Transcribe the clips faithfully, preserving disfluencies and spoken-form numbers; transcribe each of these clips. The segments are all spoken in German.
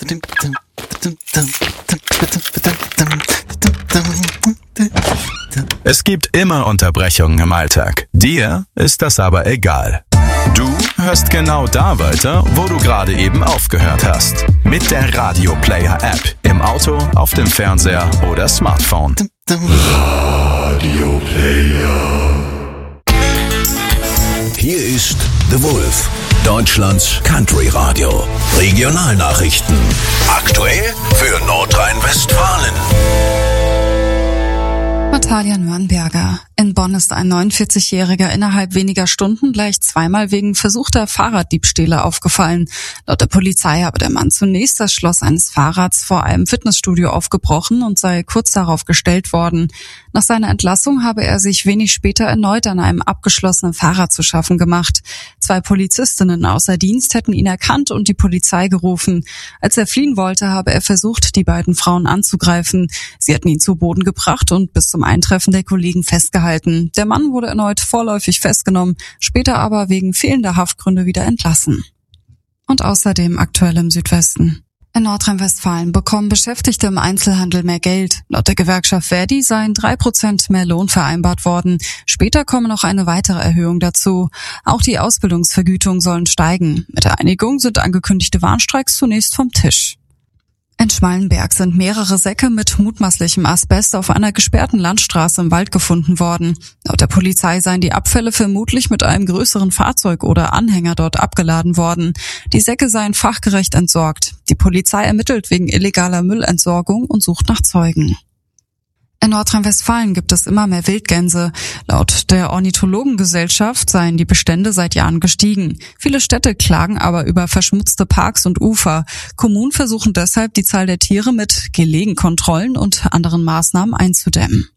Es gibt immer Unterbrechungen im Alltag. Dir ist das aber egal. Du hörst genau da weiter, wo du gerade eben aufgehört hast. Mit der Radio Player App. Im Auto, auf dem Fernseher oder Smartphone. Radio Player. Hier ist The Wolf, Deutschlands Country Radio. Regionalnachrichten. Aktuell für Nordrhein-Westfalen. Natalia Nürnberger. In Bonn ist ein neunundvierzigjähriger innerhalb weniger Stunden gleich zweimal wegen versuchter Fahrraddiebstähle aufgefallen. Laut der Polizei habe der Mann zunächst das Schloss eines Fahrrads vor einem Fitnessstudio aufgebrochen und sei kurz darauf gestellt worden. Nach seiner Entlassung habe er sich wenig später erneut an einem abgeschlossenen Fahrrad zu schaffen gemacht. Zwei Polizistinnen außer Dienst hätten ihn erkannt und die Polizei gerufen. Als er fliehen wollte, habe er versucht, die beiden Frauen anzugreifen. Sie hatten ihn zu Boden gebracht und bis zum Eintreffen der Kollegen festgehalten. Der Mann wurde erneut vorläufig festgenommen, später aber wegen fehlender Haftgründe wieder entlassen. Und außerdem aktuell im Südwesten. In Nordrhein-Westfalen bekommen Beschäftigte im Einzelhandel mehr Geld. Laut der Gewerkschaft Verdi seien drei Prozent mehr Lohn vereinbart worden. Später komme noch eine weitere Erhöhung dazu. Auch die Ausbildungsvergütungen sollen steigen. Mit der Einigung sind angekündigte Warnstreiks zunächst vom Tisch. In Schmallenberg sind mehrere Säcke mit mutmaßlichem Asbest auf einer gesperrten Landstraße im Wald gefunden worden. Laut der Polizei seien die Abfälle vermutlich mit einem größeren Fahrzeug oder Anhänger dort abgeladen worden. Die Säcke seien fachgerecht entsorgt. Die Polizei ermittelt wegen illegaler Müllentsorgung und sucht nach Zeugen. In Nordrhein-Westfalen gibt es immer mehr Wildgänse. Laut der Ornithologengesellschaft seien die Bestände seit Jahren gestiegen. Viele Städte klagen aber über verschmutzte Parks und Ufer. Kommunen versuchen deshalb, die Zahl der Tiere mit Gelegenkontrollen und anderen Maßnahmen einzudämmen.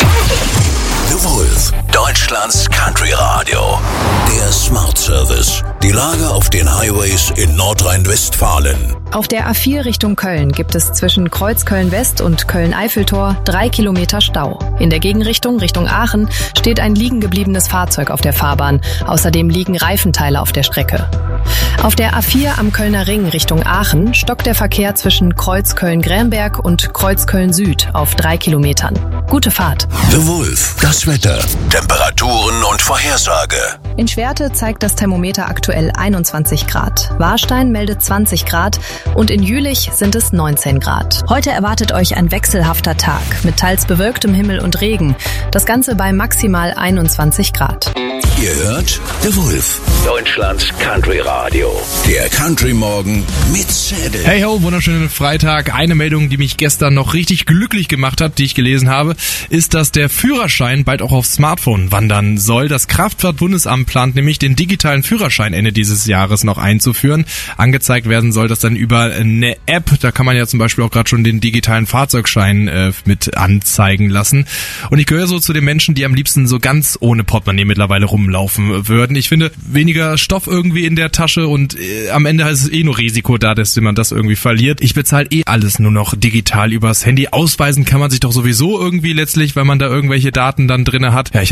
The Wolf, Deutschlands Country Radio. Der Smart Service. Die Lage auf den Highways in Nordrhein-Westfalen. Auf der A vier Richtung Köln gibt es zwischen Kreuzköln-West und Köln-Eiffeltor drei Kilometer Stau. In der Gegenrichtung Richtung Aachen steht ein liegen gebliebenes Fahrzeug auf der Fahrbahn. Außerdem liegen Reifenteile auf der Strecke. Auf der A vier am Kölner Ring Richtung Aachen stockt der Verkehr zwischen Kreuz Köln-Grämberg und Kreuz Köln-Süd auf drei Kilometern. Gute Fahrt. The Wolf, das Wetter, Temperaturen und Vorhersage. In Schwerte zeigt das Thermometer aktuell einundzwanzig Grad. Warstein meldet zwanzig Grad und in Jülich sind es neunzehn Grad. Heute erwartet euch ein wechselhafter Tag mit teils bewölktem Himmel und Regen. Das Ganze bei maximal einundzwanzig Grad. Ihr hört The Wolf, Deutschlands Country Radio. Der Country Morgen mit Zedel. Hey ho, wunderschönen Freitag. Eine Meldung, die mich gestern noch richtig glücklich gemacht hat, die ich gelesen habe, ist, dass der Führerschein bald auch aufs Smartphone wandern soll. Das Kraftfahrtbundesamt plant nämlich, den digitalen Führerschein Ende dieses Jahres noch einzuführen. Angezeigt werden soll das dann über eine App. Da kann man ja zum Beispiel auch gerade schon den digitalen Fahrzeugschein äh, mit anzeigen lassen. Und ich gehöre so zu den Menschen, die am liebsten so ganz ohne Portemonnaie mittlerweile rumlaufen würden. Ich finde, weniger Stoff irgendwie in der Tasche und äh, am Ende ist es eh nur Risiko da, dass man das irgendwie verliert. Ich bezahle eh alles nur noch digital übers Handy. Ausweisen kann man sich doch sowieso irgendwie letztlich, weil man da irgendwelche Daten dann drinne hat. Ja, ich